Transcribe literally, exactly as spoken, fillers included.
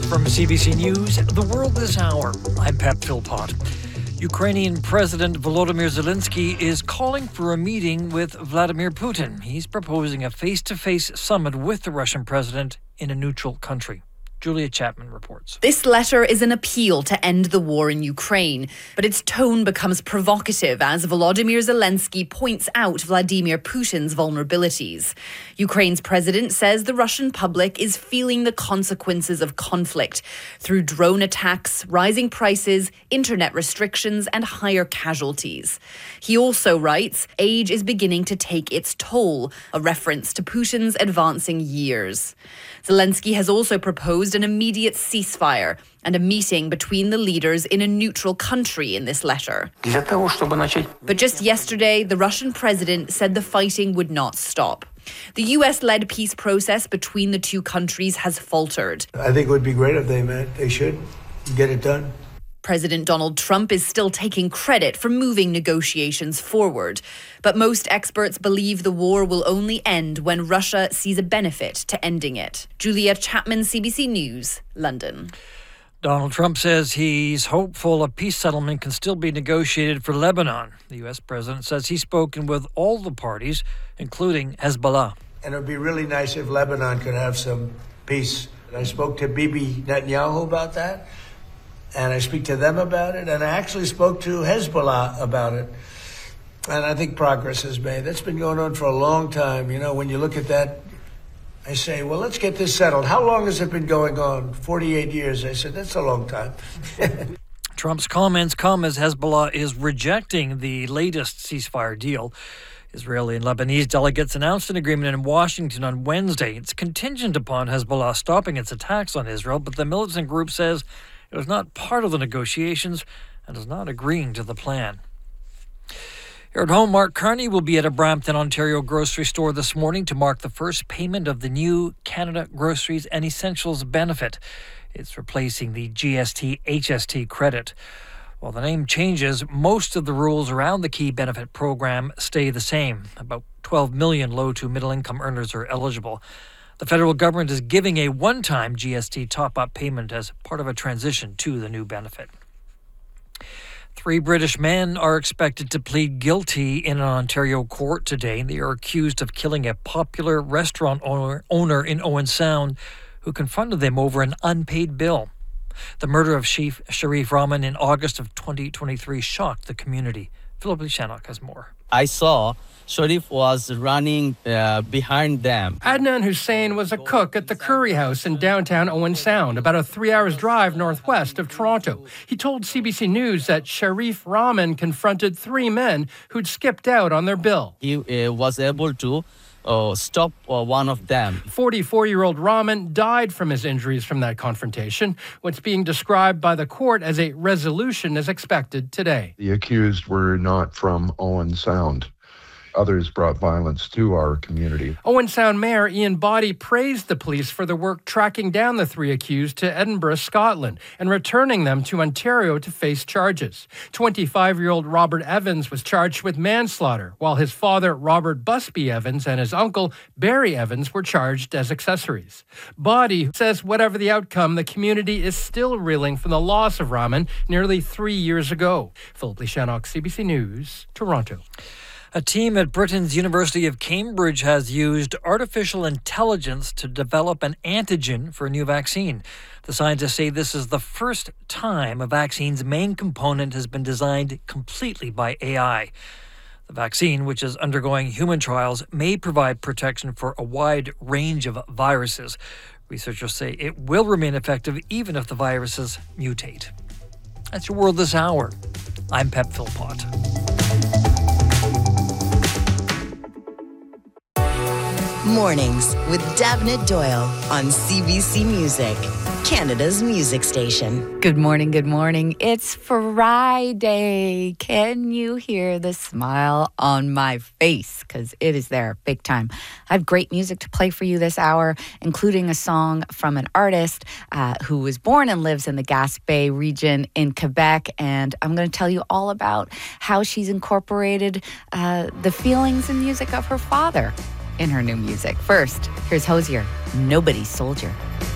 From C B C News, The World This Hour, I'm Pep Philpott. Ukrainian President Volodymyr Zelensky is calling for a meeting with Vladimir Putin. He's proposing a face-to-face summit with the Russian president in a neutral country. Julia Chapman reports. This letter is an appeal to end the war in Ukraine, but its tone becomes provocative as Volodymyr Zelensky points out Vladimir Putin's vulnerabilities. Ukraine's president says the Russian public is feeling the consequences of conflict through drone attacks, rising prices, internet restrictions, and higher casualties. He also writes, age is beginning to take its toll, a reference to Putin's advancing years. Zelensky has also proposed an immediate ceasefire and a meeting between the leaders in a neutral country in this letter. But just yesterday, the Russian president said the fighting would not stop. The U S-led peace process between the two countries has faltered. I think it would be great if they met. They should get it done. President Donald Trump is still taking credit for moving negotiations forward. But most experts believe the war will only end when Russia sees a benefit to ending it. Julia Chapman, C B C News, London. Donald Trump says he's hopeful a peace settlement can still be negotiated for Lebanon. The U S president says he's spoken with all the parties, including Hezbollah. And it would be really nice if Lebanon could have some peace. And I spoke to Bibi Netanyahu about that. And I speak to them about it, and I actually spoke to Hezbollah about it. And I think progress is made. That's been going on for a long time. You know, when you look at that, I say, well, let's get this settled. How long has it been going on? forty-eight years. I said, that's a long time. Trump's comments come as Hezbollah is rejecting the latest ceasefire deal. Israeli and Lebanese delegates announced an agreement in Washington on Wednesday. It's contingent upon Hezbollah stopping its attacks on Israel, but the militant group says it was not part of the negotiations and is not agreeing to the plan. Here at home, Mark Carney will be at a Brampton, Ontario grocery store this morning to mark the first payment of the new Canada Groceries and Essentials benefit. It's replacing the G S T H S T credit. While the name changes, most of the rules around the key benefit program stay the same. About twelve million low to middle income earners are eligible. The federal government is giving a one-time G S T top-up payment as part of a transition to the new benefit. Three British men are expected to plead guilty in an Ontario court today. They are accused of killing a popular restaurant owner, owner in Owen Sound who confronted them over an unpaid bill. The murder of Chief Sharif Rahman in August of twenty twenty-three shocked the community. Philip Lishanok has more. I saw Sharif was running uh, behind them. Adnan Hussein was a cook at the Curry House in downtown Owen Sound, about a three hours drive northwest of Toronto. He told C B C News that Sharif Rahman confronted three men who'd skipped out on their bill. He uh, was able to uh, stop uh, one of them. forty-four-year-old Rahman died from his injuries from that confrontation. What's being described by the court as a resolution is expected today. The accused were not from Owen Sound. Others brought violence to our community. Owen Sound Mayor Ian Boddy praised the police for their work tracking down the three accused to Edinburgh, Scotland, and returning them to Ontario to face charges. twenty-five-year-old Robert Evans was charged with manslaughter, while his father, Robert Busby Evans, and his uncle, Barry Evans, were charged as accessories. Boddy says whatever the outcome, the community is still reeling from the loss of Rahman nearly three years ago. Philip Lishanok, C B C News, Toronto. A team at Britain's University of Cambridge has used artificial intelligence to develop an antigen for a new vaccine. The scientists say this is the first time a vaccine's main component has been designed completely by A I. The vaccine, which is undergoing human trials, may provide protection for a wide range of viruses. Researchers say it will remain effective even if the viruses mutate. That's your World This Hour. I'm Pep Philpott. Mornings with Davnit Doyle on C B C Music, Canada's music station. Good morning, good morning. It's Friday. Can you hear the smile on my face? Because it is there big time. I have great music to play for you this hour, including a song from an artist uh, who was born and lives in the Gaspé region in Quebec. And I'm going to tell you all about how she's incorporated uh, the feelings and music of her father in her new music. First, here's Hozier, Nobody's Soldier.